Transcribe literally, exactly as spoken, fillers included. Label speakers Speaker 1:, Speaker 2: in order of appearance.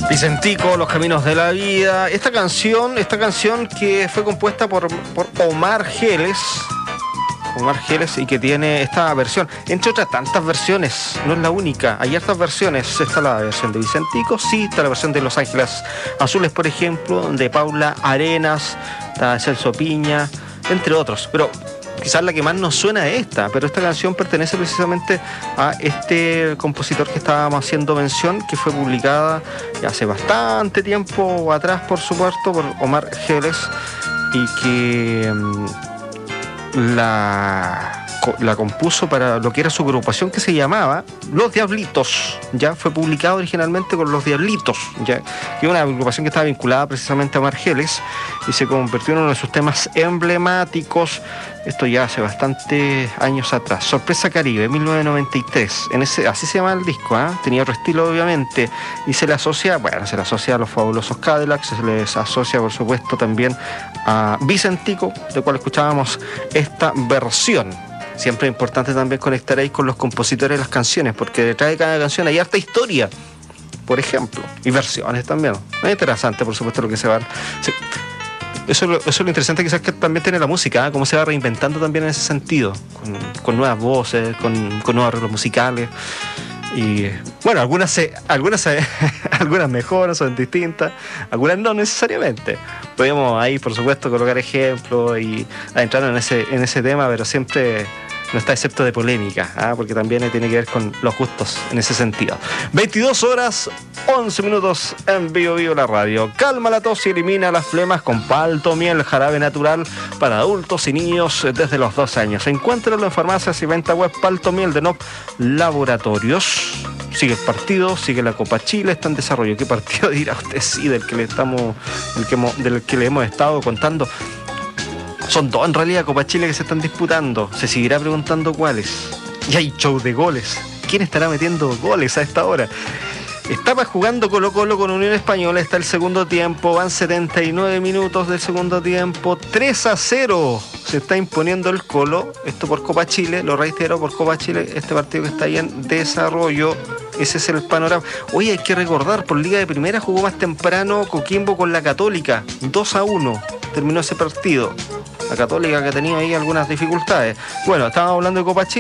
Speaker 1: Vicentico, Los Caminos de la Vida. Esta canción, esta canción que fue compuesta por, por Omar Geles. Omar Geles y que tiene esta versión, entre otras tantas versiones, no es la única, hay hartas versiones. Está la versión de Vicentico, sí, está la versión de Los Ángeles Azules, por ejemplo, de Paula Arenas, está de Celso Piña, entre otros, pero quizás la que más nos suena es esta, pero esta canción pertenece precisamente a este compositor que estábamos haciendo mención, que fue publicada ya hace bastante tiempo atrás, por supuesto, por Omar Geles, y que um, la, la compuso para lo que era su agrupación, que se llamaba Los Diablitos. Ya fue publicado originalmente con Los Diablitos, ya que es una agrupación que estaba vinculada precisamente a Omar Geles y se convirtió en uno de sus temas emblemáticos. Esto ya hace bastantes años atrás. Sorpresa Caribe, mil novecientos noventa y tres. En ese, así se llama el disco, ¿eh? Tenía otro estilo, obviamente. Y se le asocia, bueno, se le asocia a los fabulosos Cadillacs, se les asocia, por supuesto, también a Vicentico, de cual escuchábamos esta versión. Siempre es importante también conectar ahí con los compositores de las canciones, porque detrás de cada canción hay harta historia, por ejemplo, y versiones también. Es interesante, por supuesto, lo que se va... Se, Eso, eso es lo interesante, quizás, que también tiene la música, ¿eh? Cómo se va reinventando también en ese sentido, con, con nuevas voces, con, con nuevos arreglos musicales. Y bueno, algunas se, algunas se, algunas mejoran, son distintas, algunas no necesariamente. Podemos ahí, por supuesto, colocar ejemplos y adentrarnos en ese, en ese tema, pero siempre no está excepto de polémica, ¿eh? Porque también tiene que ver con los gustos en ese sentido. veintidós horas, once minutos en Vivo Vivo la radio. Calma la tos y elimina las flemas con Palto Miel, jarabe natural para adultos y niños desde los dos años. Encuéntralo en farmacias y venta web. Palto Miel de N O P Laboratorios. Sigue el partido, sigue la Copa Chile, está en desarrollo. ¿Qué partido dirá usted? Sí, del que le estamos, del que, del que le hemos estado contando. Son dos en realidad Copa Chile que se están disputando. Se seguirá preguntando cuáles. Y hay show de goles. ¿Quién estará metiendo goles a esta hora? Estaba jugando Colo Colo con Unión Española. Está el segundo tiempo. Van setenta y nueve minutos del segundo tiempo. tres a cero se está imponiendo el Colo. Esto por Copa Chile. Lo reitero, por Copa Chile. Este partido que está ahí en desarrollo. Ese es el panorama. Oye, hay que recordar, por Liga de Primera jugó más temprano Coquimbo con la Católica. dos a uno terminó ese partido. La Católica, que tenía ahí algunas dificultades. Bueno, estábamos hablando de Copa Chile.